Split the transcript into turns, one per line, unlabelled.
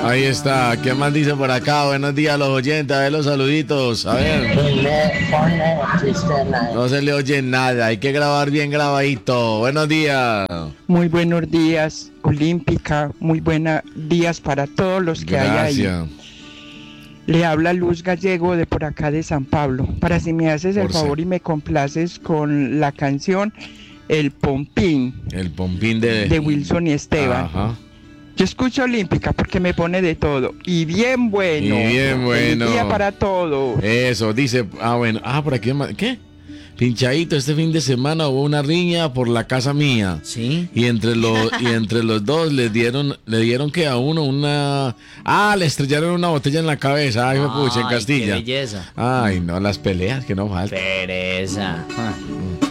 Ahí está. ¿Qué más dice por acá? Buenos días a los oyentes. A ver los saluditos. A ver. No se le oye nada. Hay que grabar bien grabadito. Buenos días.
Muy buenos días, Olímpica. Muy buenos días para todos los que hay ahí.
Gracias.
Le habla Luz Gallego de por acá de San Pablo. Para si me haces el favor y me complaces con la canción El Pompín.
El Pompín de
Wilson y Esteban.
Ajá.
Yo escucho Olímpica porque me pone de todo. Y bien bueno.
Y bien bueno.
Feliz día para todos.
Eso, dice. Bueno. Por aquí. ¿Qué? Pinchadito, este fin de semana hubo una riña por la casa mía.
Sí.
Y entre los dos le dieron que a uno una. Le estrellaron una botella en la cabeza. Ay, pucha, en Castilla.
Qué belleza.
Ay, no, las peleas que no faltan.
Pereza.